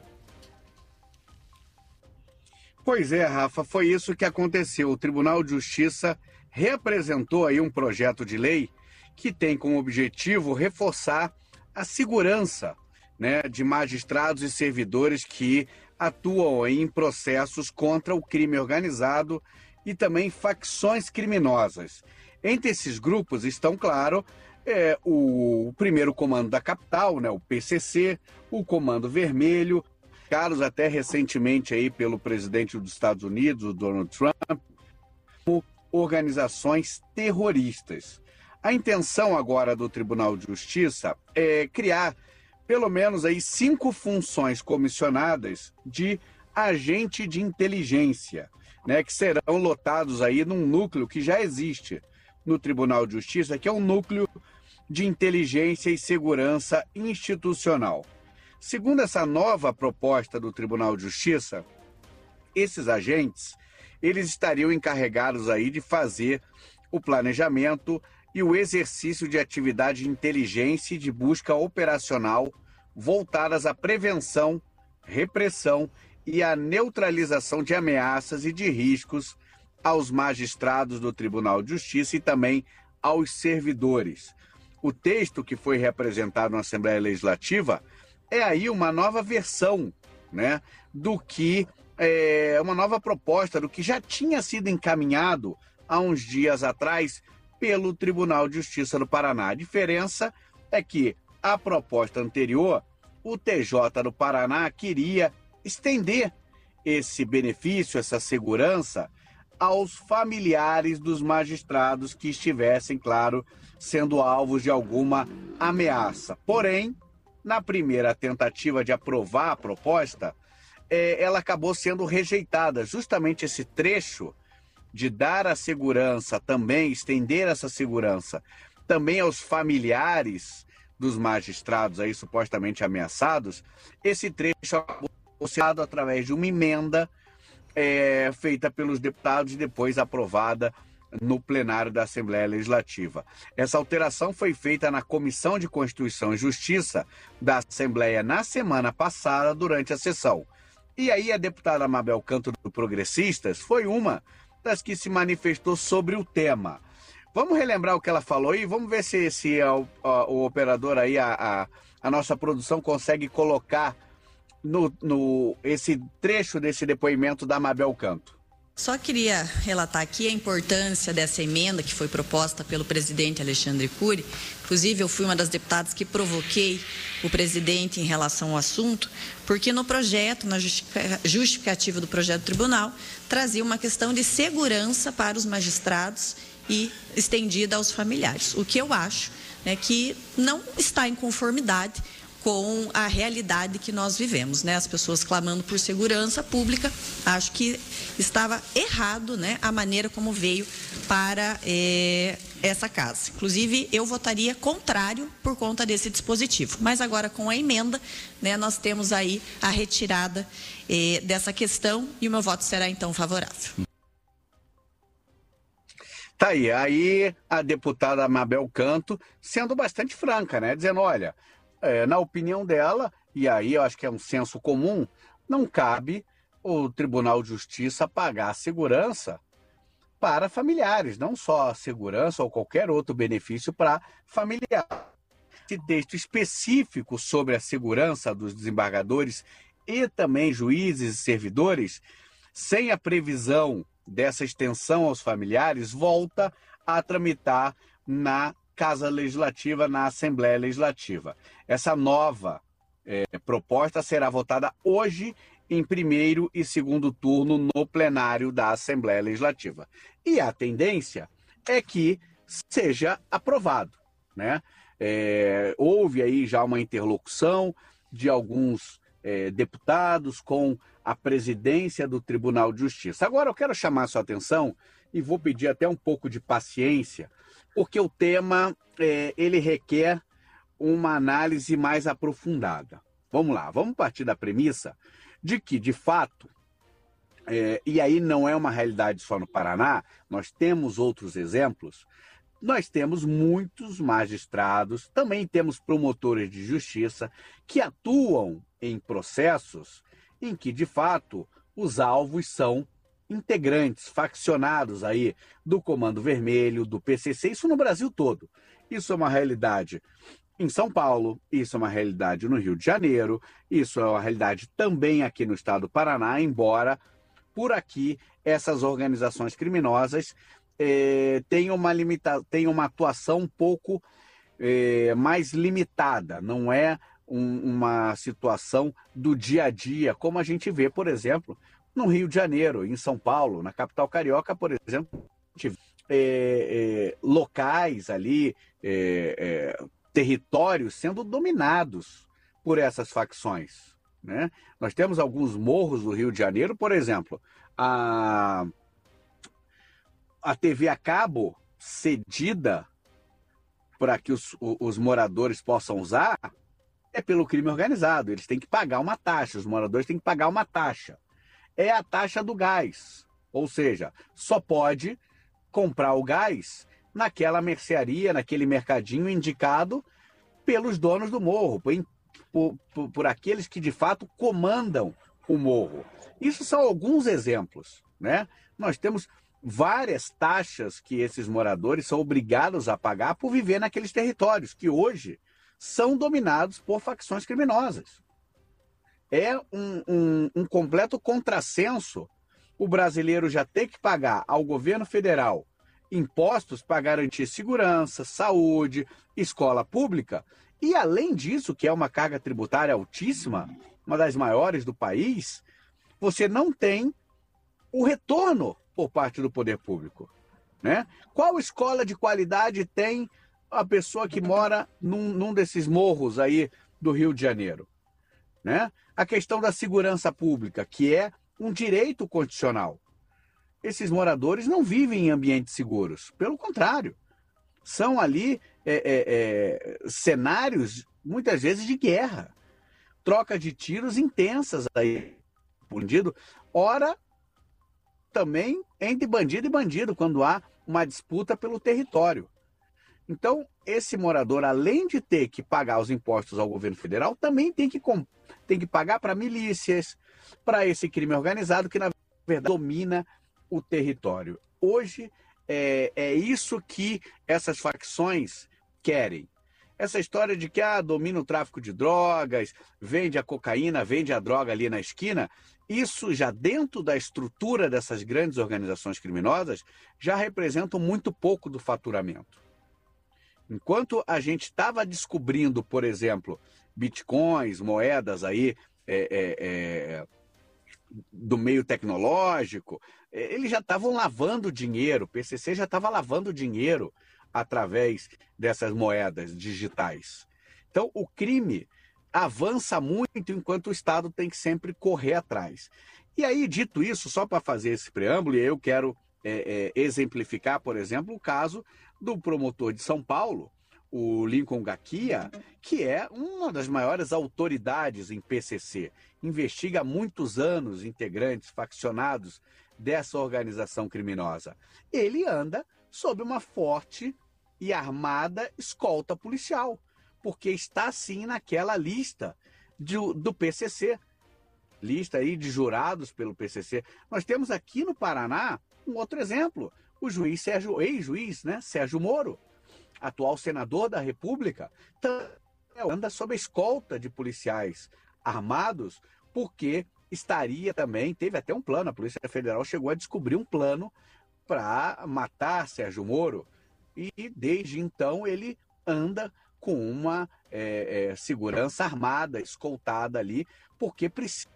Pois é, Rafa, foi isso que aconteceu. O Tribunal de Justiça reapresentou aí um projeto de lei que tem como objetivo reforçar a segurança, né, de magistrados e servidores que atuam em processos contra o crime organizado e também facções criminosas. Entre esses grupos estão, claro, o primeiro comando da capital, né, o PCC, o Comando Vermelho, Carlos, até recentemente aí pelo presidente dos Estados Unidos, o Donald Trump, organizações terroristas. A intenção agora do Tribunal de Justiça é criar pelo menos aí 5 funções comissionadas de agente de inteligência, né, que serão lotados aí num núcleo que já existe no Tribunal de Justiça, que é um núcleo de inteligência e segurança institucional. Segundo essa nova proposta do Tribunal de Justiça, esses agentes, eles estariam encarregados aí de fazer o planejamento e o exercício de atividade de inteligência e de busca operacional voltadas à prevenção repressão e a neutralização de ameaças e de riscos aos magistrados do Tribunal de Justiça e também aos servidores. O texto que foi representado na Assembleia Legislativa é aí uma nova versão, né, do que uma nova proposta do que já tinha sido encaminhado há uns dias atrás pelo Tribunal de Justiça do Paraná. A diferença é que a proposta anterior, o TJ do Paraná queria estender esse benefício, essa segurança, aos familiares dos magistrados que estivessem, claro, sendo alvos de alguma ameaça. Porém, na primeira tentativa de aprovar a proposta, ela acabou sendo rejeitada. Justamente esse trecho de dar a segurança também, estender essa segurança também aos familiares dos magistrados aí supostamente ameaçados, esse trecho acabou sendo através de uma emenda feita pelos deputados e depois aprovada no plenário da Assembleia Legislativa. Essa alteração foi feita na Comissão de Constituição e Justiça da Assembleia na semana passada, durante a sessão. E aí a deputada Mabel Canto, do Progressistas, foi uma das que se manifestou sobre o tema. Vamos relembrar o que ela falou e vamos ver se o operador aí, a nossa produção, consegue colocar esse trecho desse depoimento da Mabel Canto. Só queria relatar aqui a importância dessa emenda que foi proposta pelo presidente Alexandre Cury. Inclusive, eu fui uma das deputadas que provoquei o presidente em relação ao assunto, porque no projeto, na justificativa do projeto do tribunal, trazia uma questão de segurança para os magistrados e estendida aos familiares. O que eu acho, né, que não está em conformidade com a realidade que nós vivemos, né? As pessoas clamando por segurança pública, acho que estava errado, né, a maneira como veio para essa casa. Inclusive, eu votaria contrário por conta desse dispositivo. Mas agora, com a emenda, né, nós temos aí a retirada dessa questão e o meu voto será, então, favorável. Tá aí a deputada Mabel Canto sendo bastante franca, né? Dizendo, olha, na opinião dela, e aí eu acho que é um senso comum, não cabe o Tribunal de Justiça pagar a segurança para familiares, não só a segurança ou qualquer outro benefício para familiar. Esse texto específico sobre a segurança dos desembargadores e também juízes e servidores, sem a previsão dessa extensão aos familiares, volta a tramitar na Casa Legislativa, na Assembleia Legislativa. Essa nova proposta será votada hoje em primeiro e segundo turno no plenário da Assembleia Legislativa. E a tendência é que seja aprovado, né? Houve aí já uma interlocução de alguns deputados com a presidência do Tribunal de Justiça. Agora eu quero chamar a sua atenção e vou pedir até um pouco de paciência, porque o tema ele requer uma análise mais aprofundada. Vamos lá, vamos partir da premissa de que, de fato, e aí não é uma realidade só no Paraná, nós temos outros exemplos, nós temos muitos magistrados, também temos promotores de justiça que atuam em processos em que, de fato, os alvos são integrantes, faccionados aí do Comando Vermelho, do PCC, isso no Brasil todo. Isso é uma realidade em São Paulo, isso é uma realidade no Rio de Janeiro, isso é uma realidade também aqui no estado do Paraná, embora por aqui essas organizações criminosas tenham uma atuação um pouco mais limitada, não é uma situação do dia a dia, como a gente vê, por exemplo, no Rio de Janeiro, em São Paulo, na capital carioca, por exemplo, locais ali, territórios sendo dominados por essas facções, né? Nós temos alguns morros do Rio de Janeiro, por exemplo, a TV a cabo cedida para que os moradores possam usar é pelo crime organizado. Eles têm que pagar uma taxa, os moradores têm que pagar uma taxa. É a taxa do gás, ou seja, só pode comprar o gás naquela mercearia, naquele mercadinho indicado pelos donos do morro, por aqueles que de fato comandam o morro. Isso são alguns exemplos, né? Nós temos várias taxas que esses moradores são obrigados a pagar por viver naqueles territórios que hoje são dominados por facções criminosas. É um completo contrassenso o brasileiro já ter que pagar ao governo federal impostos para garantir segurança, saúde, escola pública, e além disso, que é uma carga tributária altíssima, uma das maiores do país, você não tem o retorno por parte do poder público, né? Qual escola de qualidade tem a pessoa que mora num desses morros aí do Rio de Janeiro, né? A questão da segurança pública, que é um direito constitucional. Esses moradores não vivem em ambientes seguros, pelo contrário, são ali cenários, muitas vezes, de guerra, troca de tiros intensas aí, bandido, ora também entre bandido e bandido, quando há uma disputa pelo território. Então, esse morador, além de ter que pagar os impostos ao governo federal, também tem que pagar para milícias, para esse crime organizado que, na verdade, domina o território. Hoje, é isso que essas facções querem. Essa história de que domina o tráfico de drogas, vende a cocaína, vende a droga ali na esquina, isso já dentro da estrutura dessas grandes organizações criminosas já representam muito pouco do faturamento. Enquanto a gente estava descobrindo, por exemplo, bitcoins, moedas aí do meio tecnológico, eles já estavam lavando dinheiro, o PCC já estava lavando dinheiro através dessas moedas digitais. Então, o crime avança muito enquanto o Estado tem que sempre correr atrás. E aí, dito isso, só para fazer esse preâmbulo, eu quero exemplificar, por exemplo, o caso do promotor de São Paulo, o Lincoln Gaquia, que é uma das maiores autoridades em PCC, investiga há muitos anos integrantes faccionados dessa organização criminosa. Ele anda sob uma forte e armada escolta policial, porque está sim naquela lista do PCC, lista aí de jurados pelo PCC. Nós temos aqui no Paraná um outro exemplo, o ex-juiz, né, Sérgio Moro, atual senador da República, anda sob a escolta de policiais armados, porque teve até um plano, a Polícia Federal chegou a descobrir um plano para matar Sérgio Moro, e desde então ele anda com uma segurança armada, escoltada ali, porque precisa,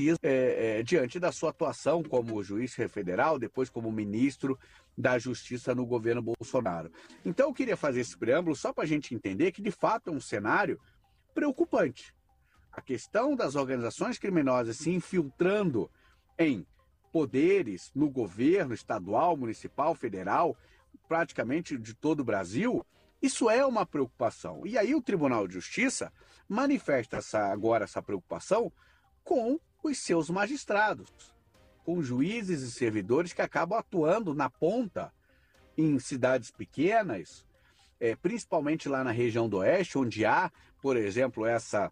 diante da sua atuação como juiz federal, depois como ministro da Justiça no governo Bolsonaro. Então eu queria fazer esse preâmbulo só para a gente entender que de fato é um cenário preocupante. A questão das organizações criminosas se infiltrando em poderes no governo estadual, municipal, federal, praticamente de todo o Brasil, isso é uma preocupação. E aí o Tribunal de Justiça manifesta agora essa preocupação com os seus magistrados, com juízes e servidores que acabam atuando na ponta em cidades pequenas, principalmente lá na região do Oeste, onde há, por exemplo, essa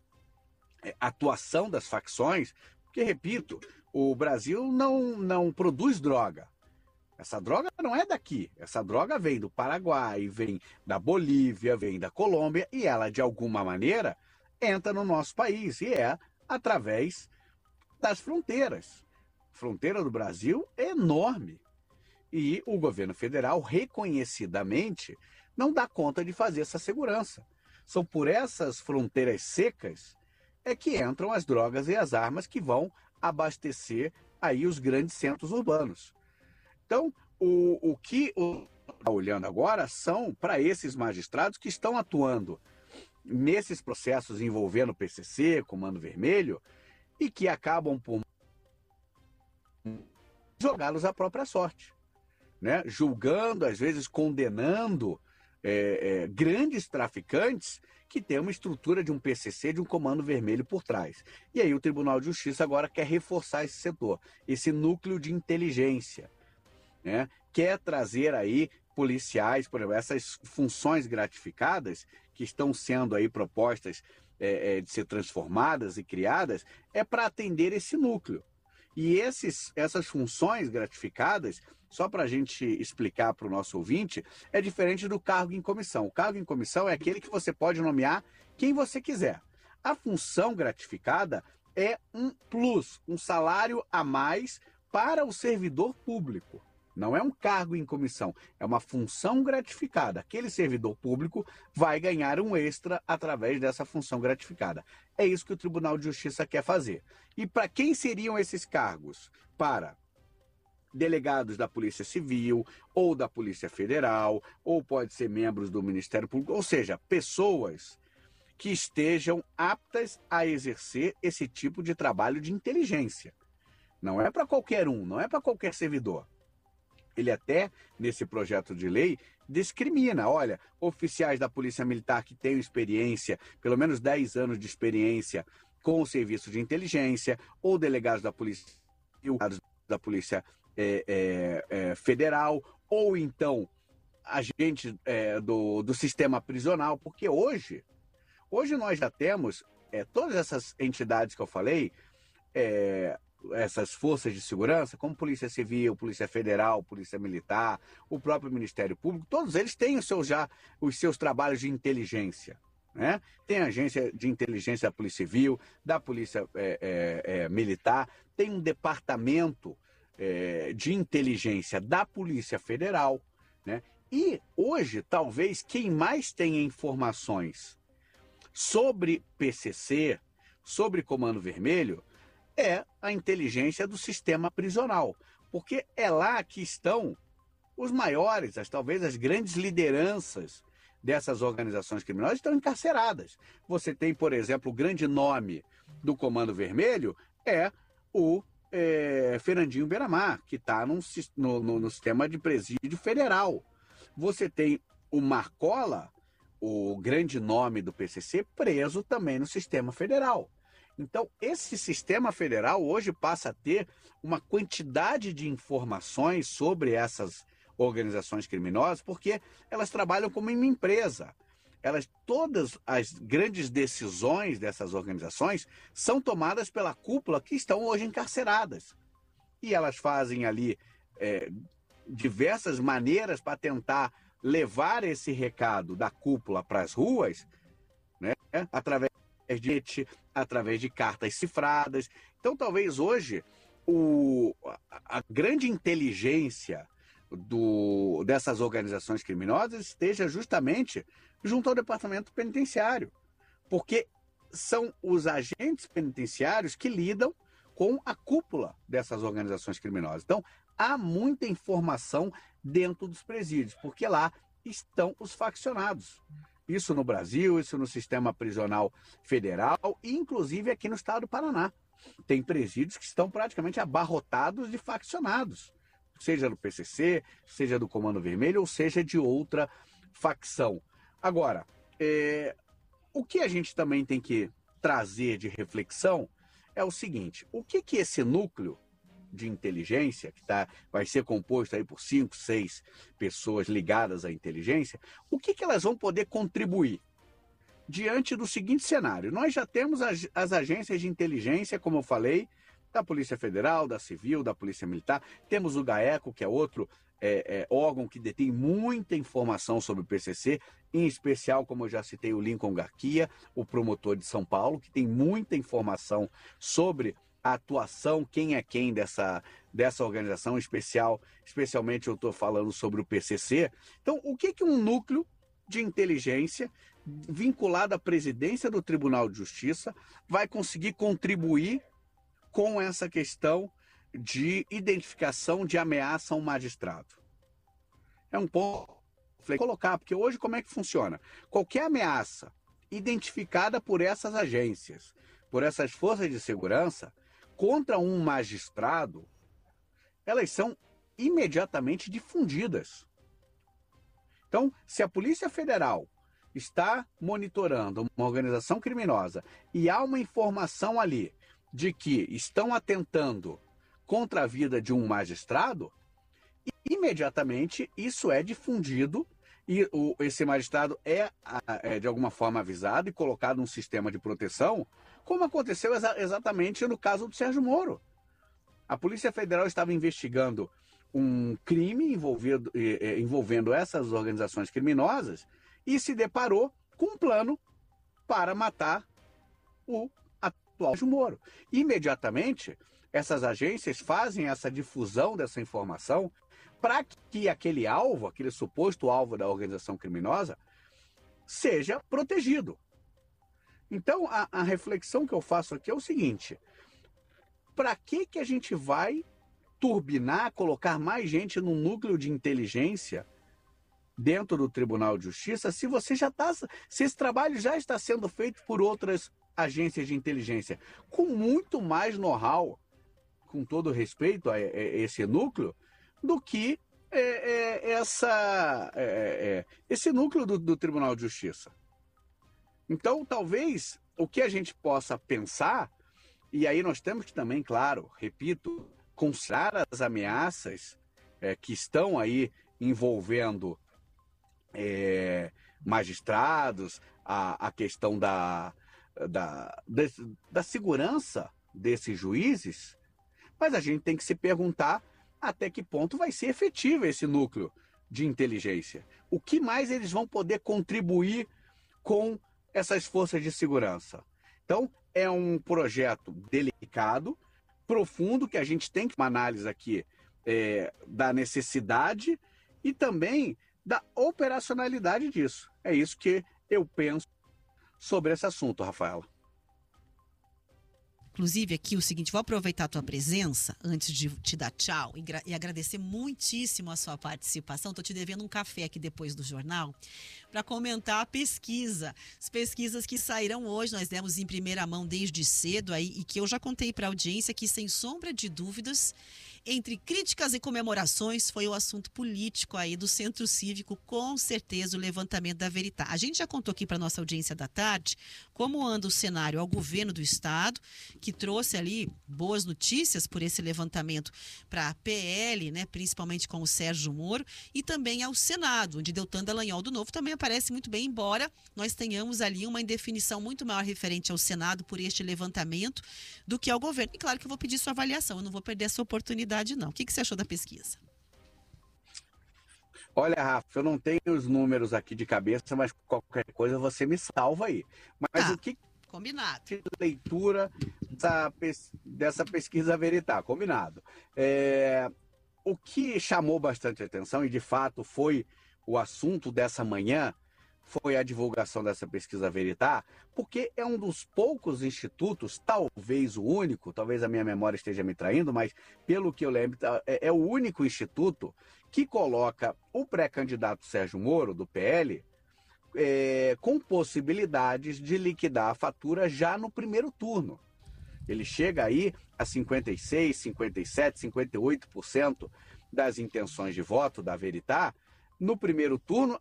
atuação das facções, porque, repito, o Brasil não produz droga. Essa droga não é daqui. Essa droga vem do Paraguai, vem da Bolívia, vem da Colômbia, e ela, de alguma maneira, entra no nosso país, e é através das fronteiras. A fronteira do Brasil é enorme. E o governo federal, reconhecidamente, não dá conta de fazer essa segurança. São por essas fronteiras secas que entram as drogas e as armas que vão abastecer aí os grandes centros urbanos. Então, o que está olhando agora são para esses magistrados que estão atuando nesses processos envolvendo o PCC, Comando Vermelho, e que acabam por jogá-los à própria sorte, né? Julgando, às vezes condenando grandes traficantes que têm uma estrutura de um PCC, de um Comando Vermelho por trás. E aí o Tribunal de Justiça agora quer reforçar esse setor, esse núcleo de inteligência, né? Quer trazer aí policiais, por exemplo, essas funções gratificadas que estão sendo aí propostas de ser transformadas e criadas, é para atender esse núcleo. E essas funções gratificadas, só para a gente explicar para o nosso ouvinte, é diferente do cargo em comissão. O cargo em comissão é aquele que você pode nomear quem você quiser. A função gratificada é um plus, um salário a mais para o servidor público. Não é um cargo em comissão, é uma função gratificada. Aquele servidor público vai ganhar um extra através dessa função gratificada. É isso que o Tribunal de Justiça quer fazer. E para quem seriam esses cargos? Para delegados da Polícia Civil ou da Polícia Federal, ou pode ser membros do Ministério Público, ou seja, pessoas que estejam aptas a exercer esse tipo de trabalho de inteligência. Não é para qualquer um, não é para qualquer servidor. Ele até, nesse projeto de lei, discrimina. Olha, oficiais da Polícia Militar que tenham experiência, pelo menos 10 anos de experiência com o serviço de inteligência, ou delegados da Polícia Civil, da Polícia Federal, ou então agentes do sistema prisional, porque hoje nós já temos todas essas entidades que eu falei, essas forças de segurança, como Polícia Civil, Polícia Federal, Polícia Militar, o próprio Ministério Público, todos eles têm os seus trabalhos de inteligência. Né? Tem a agência de inteligência da Polícia Civil, da Polícia Militar, tem um departamento de inteligência da Polícia Federal. Né? E hoje, talvez, quem mais tenha informações sobre PCC, sobre Comando Vermelho, é a inteligência do sistema prisional, porque é lá que estão os maiores, talvez as grandes lideranças dessas organizações criminosas estão encarceradas. Você tem, por exemplo, o grande nome do Comando Vermelho é o Fernandinho Beiramar, que está no sistema de presídio federal. Você tem o Marcola, o grande nome do PCC, preso também no sistema federal. Então, esse sistema federal hoje passa a ter uma quantidade de informações sobre essas organizações criminosas, porque elas trabalham como uma empresa. Todas as grandes decisões dessas organizações são tomadas pela cúpula que estão hoje encarceradas. E elas fazem ali diversas maneiras para tentar levar esse recado da cúpula para as ruas, né, através de cartas cifradas. Então, talvez hoje a grande inteligência dessas organizações criminosas esteja justamente junto ao departamento penitenciário, porque são os agentes penitenciários que lidam com a cúpula dessas organizações criminosas. Então, há muita informação dentro dos presídios, porque lá estão os faccionados. Isso no Brasil, isso no sistema prisional federal e inclusive aqui no estado do Paraná. Tem presídios que estão praticamente abarrotados de faccionados, seja do PCC, seja do Comando Vermelho ou seja de outra facção. Agora, o que a gente também tem que trazer de reflexão é o seguinte: o que esse núcleo de inteligência, que vai ser composto aí por 5, 6 pessoas ligadas à inteligência, o que elas vão poder contribuir diante do seguinte cenário? Nós já temos as agências de inteligência, como eu falei, da Polícia Federal, da Civil, da Polícia Militar, temos o GAECO, que é outro órgão que detém muita informação sobre o PCC, em especial, como eu já citei, o Lincoln Garcia, o promotor de São Paulo, que tem muita informação sobre a atuação, quem é quem dessa organização, especialmente eu estou falando sobre o PCC. Então, o que um núcleo de inteligência vinculado à presidência do Tribunal de Justiça vai conseguir contribuir com essa questão de identificação de ameaça a um magistrado? É um ponto que colocar, porque hoje como é que funciona? Qualquer ameaça identificada por essas agências, por essas forças de segurança, contra um magistrado, elas são imediatamente difundidas. Então, se a Polícia Federal está monitorando uma organização criminosa e há uma informação ali de que estão atentando contra a vida de um magistrado, imediatamente isso é difundido e esse magistrado é de alguma forma avisado e colocado num sistema de proteção, como aconteceu exatamente no caso do Sérgio Moro. A Polícia Federal estava investigando um crime envolvendo essas organizações criminosas e se deparou com um plano para matar o atual Sérgio Moro. Imediatamente, essas agências fazem essa difusão dessa informação para que aquele suposto alvo da organização criminosa, seja protegido. Então, a reflexão que eu faço aqui é o seguinte: para que a gente vai turbinar, colocar mais gente num núcleo de inteligência dentro do Tribunal de Justiça, se esse trabalho já está sendo feito por outras agências de inteligência, com muito mais know-how, com todo respeito a esse núcleo, do que esse núcleo do Tribunal de Justiça. Então, talvez, o que a gente possa pensar, e aí nós temos que também, claro, repito, considerar as ameaças que estão aí envolvendo magistrados, a questão da segurança desses juízes, mas a gente tem que se perguntar até que ponto vai ser efetivo esse núcleo de inteligência. O que mais eles vão poder contribuir com essas forças de segurança? Então, é um projeto delicado, profundo, que a gente tem que uma análise aqui da necessidade e também da operacionalidade disso. É isso que eu penso sobre esse assunto, Rafaela. Inclusive, aqui o seguinte, vou aproveitar a tua presença antes de te dar tchau e agradecer muitíssimo a sua participação. Estou te devendo um café aqui depois do jornal para comentar a pesquisa. As pesquisas que saíram hoje, nós demos em primeira mão desde cedo aí, e que eu já contei para a audiência que, sem sombra de dúvidas, entre críticas e comemorações, foi o assunto político aí do Centro Cívico, com certeza o levantamento da Veritá. A gente já contou aqui para nossa audiência da tarde como anda o cenário ao governo do estado, que trouxe ali boas notícias por esse levantamento para a PL, né, principalmente com o Sérgio Moro, e também ao Senado, onde Deltan Dallagnol do Novo também aparece muito bem, embora nós tenhamos ali uma indefinição muito maior referente ao Senado por este levantamento do que ao governo. E claro que eu vou pedir sua avaliação, eu não vou perder essa oportunidade não. O que você achou da pesquisa? Olha, Rafa, eu não tenho os números aqui de cabeça, mas qualquer coisa você me salva aí. Mas o que... Combinado. Leitura dessa pesquisa Veritá, combinado. O que chamou bastante atenção, e de fato foi o assunto dessa manhã, foi a divulgação dessa pesquisa Veritá, porque é um dos poucos institutos, talvez o único, talvez a minha memória esteja me traindo, mas pelo que eu lembro, é o único instituto que coloca o pré-candidato Sérgio Moro, do PL, com possibilidades de liquidar a fatura já no primeiro turno. Ele chega aí a 56%, 57%, 58% das intenções de voto da Veritá. No primeiro turno,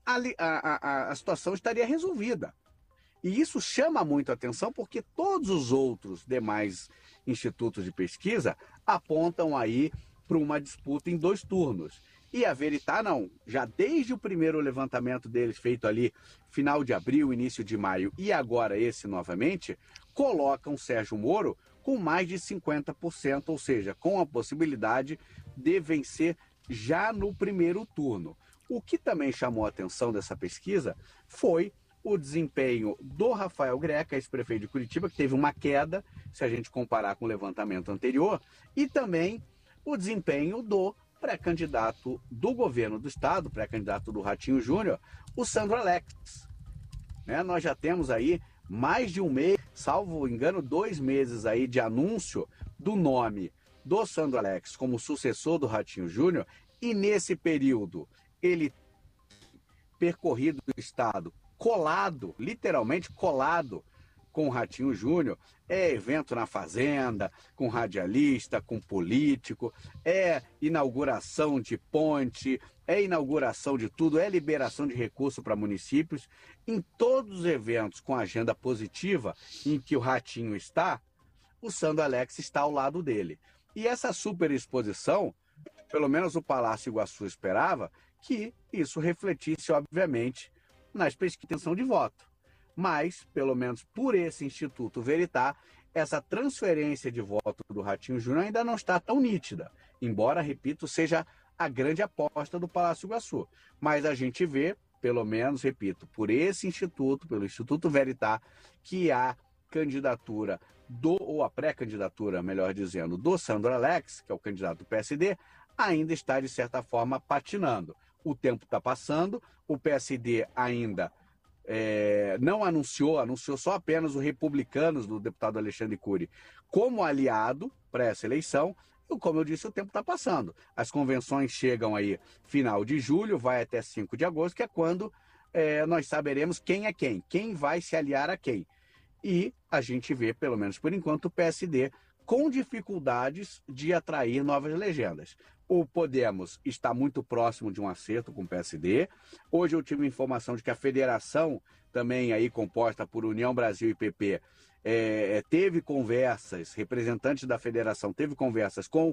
a situação estaria resolvida. E isso chama muito a atenção porque todos os outros demais institutos de pesquisa apontam aí para uma disputa em 2 turnos. E a Veritá não. Já desde o primeiro levantamento deles, feito ali final de abril, início de maio, e agora esse novamente, colocam Sérgio Moro com mais de 50%, ou seja, com a possibilidade de vencer já no primeiro turno. O que também chamou a atenção dessa pesquisa foi o desempenho do Rafael Greca, ex-prefeito de Curitiba, que teve uma queda, se a gente comparar com o levantamento anterior, e também o desempenho do pré-candidato do governo do estado, pré-candidato do Ratinho Júnior, o Sandro Alex. Nós já temos aí mais de um mês, salvo engano, 2 meses aí de anúncio do nome do Sandro Alex como sucessor do Ratinho Júnior, e nesse período ele percorrido o estado, colado, literalmente colado com o Ratinho Júnior, evento na fazenda, com radialista, com político, inauguração de ponte, inauguração de tudo, liberação de recursos para municípios. Em todos os eventos com agenda positiva em que o Ratinho está, o Sandro Alex está ao lado dele. E essa superexposição pelo menos o Palácio Iguaçu esperava, que isso refletisse, obviamente, nas pesquisas de intenção de voto. Mas, pelo menos por esse Instituto Veritá, essa transferência de voto do Ratinho Júnior ainda não está tão nítida, embora, repito, seja a grande aposta do Palácio Iguaçu. Mas a gente vê, pelo menos, repito, por esse instituto, pelo Instituto Veritá, que a candidatura ou a pré-candidatura, melhor dizendo, do Sandro Alex, que é o candidato do PSD, ainda está, de certa forma, patinando. O tempo está passando, o PSD ainda não anunciou só apenas os Republicanos do deputado Alexandre Cury como aliado para essa eleição. E, como eu disse, o tempo está passando. As convenções chegam aí final de julho, vai até 5 de agosto, que é quando nós saberemos quem é quem vai se aliar a quem. E a gente vê, pelo menos por enquanto, o PSD com dificuldades de atrair novas legendas. O Podemos está muito próximo de um acerto com o PSD. Hoje eu tive informação de que a federação, também aí composta por União Brasil e PP, teve conversas, representantes da federação teve conversas com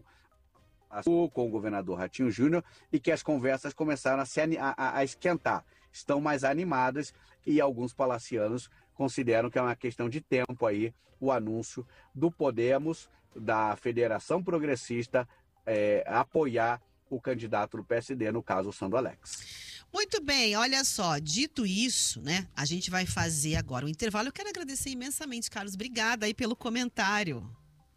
o governador Ratinho Júnior, e que as conversas começaram a esquentar, estão mais animadas, e alguns palacianos consideram que é uma questão de tempo aí o anúncio do Podemos, da Federação Progressista, apoiar o candidato do PSD, no caso o Sandro Alex. Muito bem, olha só, dito isso, né, a gente vai fazer agora um intervalo. Eu quero agradecer imensamente, Carlos, obrigada aí pelo comentário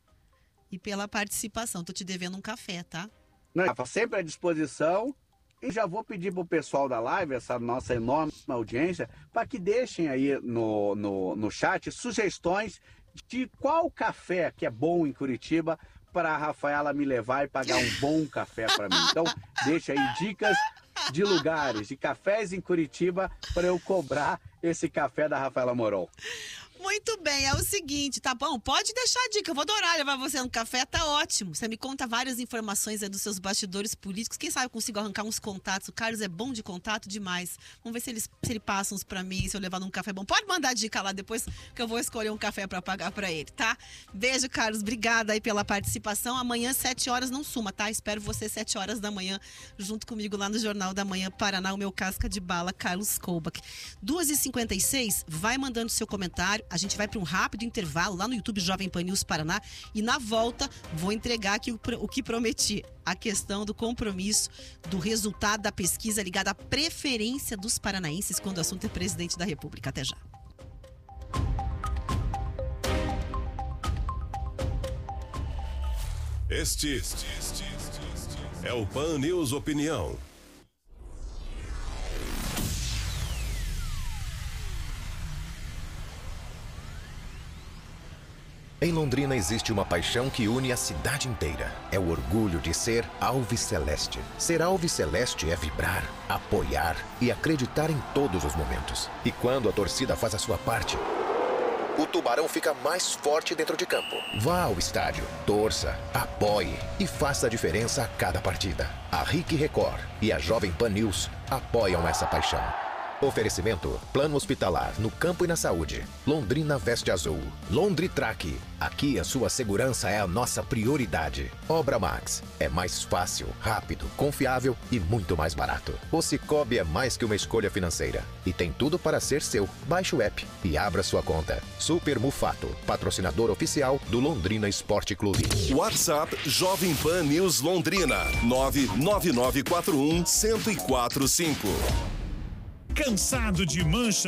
e pela participação. Tô te devendo um café, tá? Não, sempre à disposição. E já vou pedir para o pessoal da live, essa nossa enorme audiência, para que deixem aí no chat sugestões de qual café que é bom em Curitiba para a Rafaela me levar e pagar um bom café para mim. Então, deixa aí dicas de lugares, de cafés em Curitiba, para eu cobrar esse café da Rafaela Moron. Muito bem, é o seguinte, tá bom? Pode deixar a dica, eu vou adorar levar você no café, tá ótimo. Você me conta várias informações aí dos seus bastidores políticos, quem sabe eu consigo arrancar uns contatos. O Carlos é bom de contato demais. Vamos ver se ele passa uns pra mim, se eu levar num café bom. Pode mandar dica lá depois que eu vou escolher um café pra pagar pra ele, tá? Beijo, Carlos, obrigada aí pela participação. Amanhã, 7 horas, não suma, tá? Espero você 7 horas da manhã, junto comigo lá no Jornal da Manhã Paraná, o meu casca de bala, Carlos Koubach. 2h56, vai mandando seu comentário. A gente vai para um rápido intervalo lá no YouTube Jovem Pan News Paraná, e na volta vou entregar aqui o que prometi, a questão do compromisso do resultado da pesquisa ligada à preferência dos paranaenses quando o assunto é presidente da República. Até já. Este é o Pan News Opinião. Em Londrina existe uma paixão que une a cidade inteira. É o orgulho de ser alviceleste. Ser alviceleste é vibrar, apoiar e acreditar em todos os momentos. E quando a torcida faz a sua parte, o Tubarão fica mais forte dentro de campo. Vá ao estádio, torça, apoie e faça a diferença a cada partida. A RIC Record e a Jovem Pan News apoiam essa paixão. Oferecimento: Plano Hospitalar no Campo e na Saúde. Londrina Veste Azul. Londritrack. Aqui a sua segurança é a nossa prioridade. Obra Max. É mais fácil, rápido, confiável e muito mais barato. O Cicobi é mais que uma escolha financeira e tem tudo para ser seu. Baixe o app e abra sua conta. Super Mufato, patrocinador oficial do Londrina Esporte Clube. WhatsApp Jovem Pan News Londrina 99941-1045. Cansado de mancha